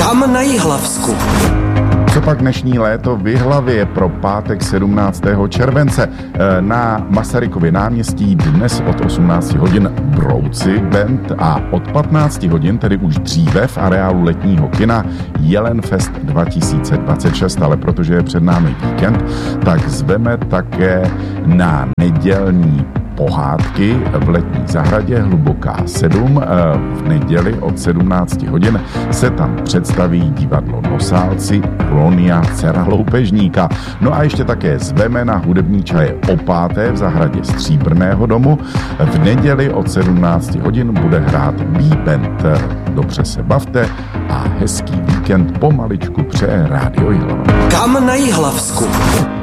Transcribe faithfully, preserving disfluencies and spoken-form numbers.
Kam na Jihlavsku? Co pak dnešní léto v Jihlavě pro pátek sedmnáctého července? Na Masarykově náměstí dnes od osmnácti hodin Brouci band a od patnácti hodin, tedy už dříve v areálu letního kina, Jelenfest dva tisíce dvacet šest, ale protože je před námi víkend, tak zveme také na nedělní pohádky v letní zahradě Hluboká sedm. V neděli od sedmnácti hodin se tam představí divadlo Nosálci, Ronia, dcera loupežníka. No a ještě také zveme na hudební čaje o páté v zahradě Stříbrného domu. V neděli od sedmnácti hodin bude hrát B-band. Dobře se bavte a hezký víkend pomaličku přeje Rádio Jihlava. Kam na Jihlavsku?